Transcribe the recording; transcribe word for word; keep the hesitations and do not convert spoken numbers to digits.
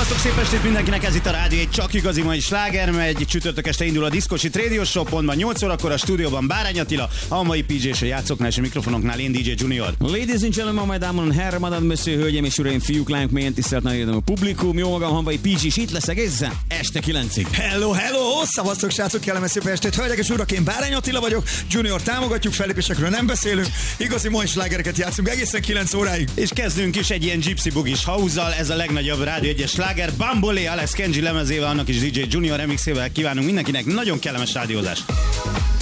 Szevasztok, szép estét mindenkinek, ez itt a rádió, egy csak igazi mai sláger, megy csütörtök este indul a Diszkos itt Radio Show, pontban nyolc órakor a stúdióban Bárány Attila, a mai pé jé és a játszóknál és a mikrofonoknál én dé jé Junior. Ladies and gentlemen, my damen und herren, madame, monsieur, hölgyeim és uraim, fiúk, lányok, mélyen tisztelt nagy a publikum, jó magam, Hanvai pé jé, és itt leszek egészen este kilencig. Hello, hello! Szavaztok, srácok, kellemes szép estét, hölgyek és urak, én Bárány Attila vagyok, Junior támogatjuk, fellépésekről nem beszélünk, igazi mai slágereket játszunk egészen kilenc óráig. És kezdünk is egy ilyen gypsy bugis house-zal, ez a legnagyobb rádió egyes sláger, Bambolé, Alex Kenji lemezével, annak is dé jé Junior remixével kívánunk mindenkinek nagyon kellemes rádiózást.